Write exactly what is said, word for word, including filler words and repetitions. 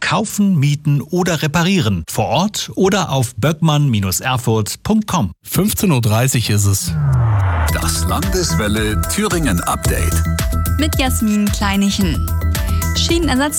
kaufen, mieten oder reparieren. Vor Ort oder auf böckmann Erfurt punkt com. fünfzehn Uhr dreißig ist es. Das Landeswelle Thüringen Update. Mit Jasmin Kleinichen. Schienenersatz